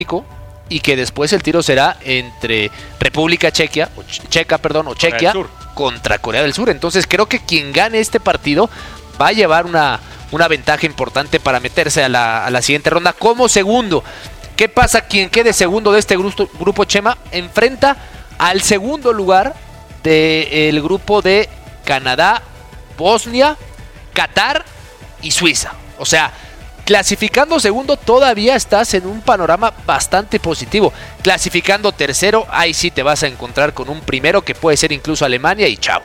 y que después el tiro será entre República Checa contra Corea del Sur. Entonces creo que quien gane este partido va a llevar una ventaja importante para meterse a la siguiente ronda como segundo. ¿Qué pasa? Quien quede segundo de este grupo, Chema, enfrenta al segundo lugar del grupo de Canadá, Bosnia, Qatar y Suiza. O sea, clasificando segundo todavía estás en un panorama bastante positivo. Clasificando tercero, ahí sí te vas a encontrar con un primero que puede ser incluso Alemania y chao.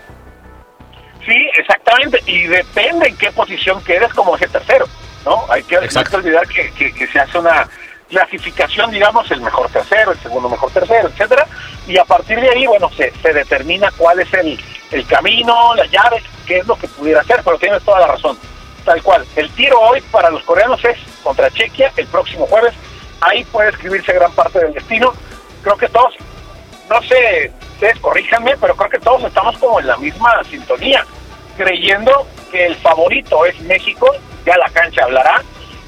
Sí, exactamente, y depende en qué posición quedes como ese tercero, ¿no? Hay que olvidar que se hace una clasificación, digamos, el mejor tercero, el segundo mejor tercero, etcétera, y a partir de ahí, bueno, se determina cuál es el camino, la llave, qué es lo que pudiera hacer, pero tienes toda la razón, tal cual. El tiro hoy para los coreanos es contra Chequia el próximo jueves, ahí puede escribirse gran parte del destino. Creo que todos, no sé, ustedes corríjanme, pero creo que todos estamos como en la misma sintonía, creyendo que el favorito es México, ya la cancha hablará,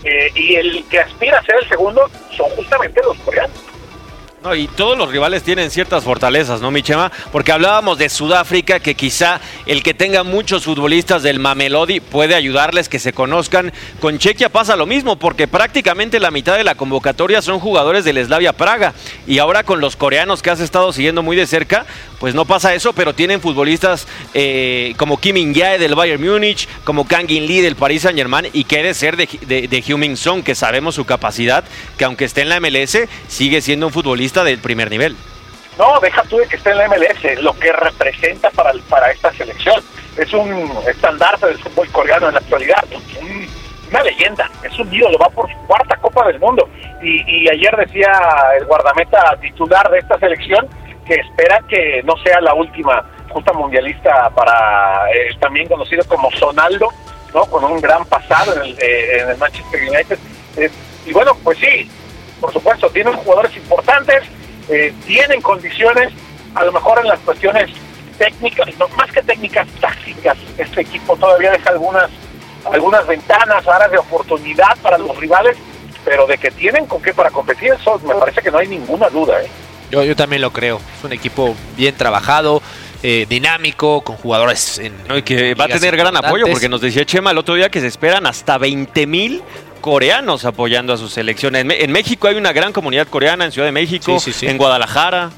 y el que aspira a ser el segundo son justamente los coreanos. No, y todos los rivales tienen ciertas fortalezas, ¿no, mi Chema? Porque hablábamos de Sudáfrica, que quizá el que tenga muchos futbolistas del Mamelodi puede ayudarles que se conozcan. Con Chequia pasa lo mismo, porque prácticamente la mitad de la convocatoria son jugadores del Slavia Praga. Y ahora con los coreanos que has estado siguiendo muy de cerca, pues no pasa eso, pero tienen futbolistas como Kim In-jae del Bayern Múnich, como Kang In-lee del Paris Saint-Germain, y que de ser de Heung-min Son, que sabemos su capacidad, que aunque esté en la MLS, sigue siendo un futbolista del primer nivel. No, deja tú de que esté en la MLS, lo que representa para esta selección. Es un estandarte del fútbol coreano en la actualidad, una leyenda, es un ídolo, va por su cuarta Copa del Mundo. Y ayer decía el guardameta titular de esta selección que espera que no sea la última justa mundialista para el también conocido como Sonaldo, ¿no? Con un gran pasado en el Manchester United. Y bueno, pues sí, por supuesto, tienen jugadores importantes, tienen condiciones, a lo mejor en las cuestiones técnicas, no, más que técnicas, tácticas, este equipo todavía deja algunas ventanas, áreas de oportunidad para los rivales, pero de que tienen con qué para competir, eso me parece que no hay ninguna duda, ¿eh? Yo también lo creo, es un equipo bien trabajado, dinámico, con jugadores y que va a tener gran apoyo, porque nos decía Chema el otro día que se esperan hasta 20,000 coreanos apoyando a su selección. En México hay una gran comunidad coreana, en Ciudad de México, sí. En Guadalajara.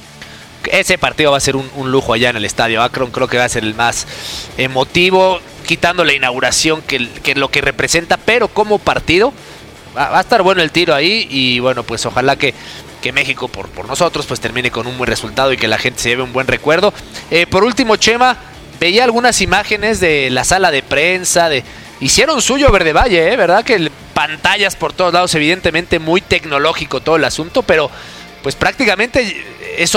Ese partido va a ser un lujo allá en el estadio Akron, creo que va a ser el más emotivo, quitando la inauguración que lo que representa, pero como partido va a estar bueno el tiro ahí, y bueno, pues ojalá que México por nosotros pues termine con un buen resultado y que la gente se lleve un buen recuerdo. Por último, Chema, veía algunas imágenes de la sala de prensa, hicieron suyo Verde Valle, ¿verdad? Que pantallas por todos lados, evidentemente muy tecnológico todo el asunto, pero pues prácticamente es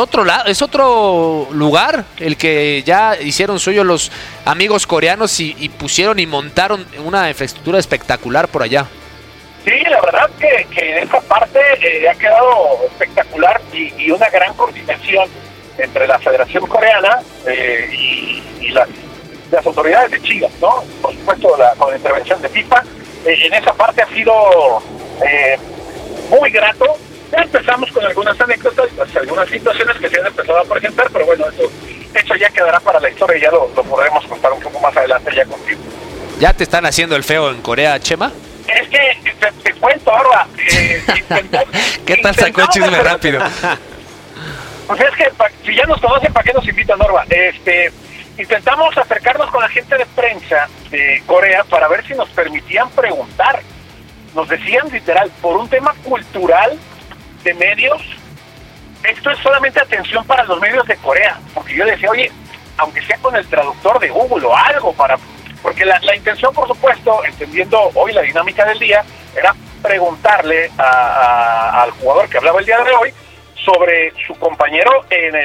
otro lugar el que ya hicieron suyo los amigos coreanos y pusieron y montaron una infraestructura espectacular por allá. Sí, la verdad que en esta parte ha quedado espectacular y una gran coordinación entre la Federación Coreana y las autoridades de Chile, ¿no? Por supuesto, con la intervención de FIFA. En esa parte ha sido muy grato. Ya empezamos con algunas anécdotas, algunas situaciones que se han empezado a presentar, pero bueno, eso ya quedará para la historia y ya lo podremos contar un poco más adelante ya contigo. ¿Ya te están haciendo el feo en Corea, Chema? Es que te cuento ahora. ¿Qué tal sacó el chisme rápido? Pues es que si ya nos conocen, ¿para qué nos invitan, Norba? Intentamos acercarnos con la gente de prensa de Corea para ver si nos permitían preguntar. Nos decían literal, por un tema cultural de medios, esto es solamente atención para los medios de Corea. Porque yo decía, oye, aunque sea con el traductor de Google o algo para... Porque la intención, por supuesto, entendiendo hoy la dinámica del día, era preguntarle al jugador que hablaba el día de hoy sobre su compañero en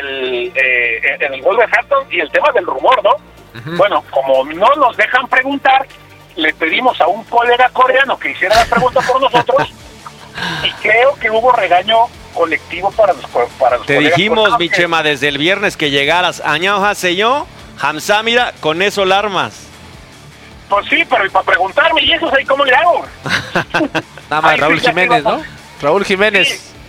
el Wolverhampton y el tema del rumor, ¿no? Uh-huh. Bueno, como no nos dejan preguntar, le pedimos a un colega coreano que hiciera la pregunta por nosotros y creo que hubo regaño colectivo para los Te dijimos, mi Chema, desde el viernes que llegaras. Añaohaseyo, Hamsamira, con eso la armas. Pues sí, pero y para preguntarme, ¿y eso ahí cómo le hago? Nada más Raúl Jiménez, ¿no? Raúl Jiménez. Sí.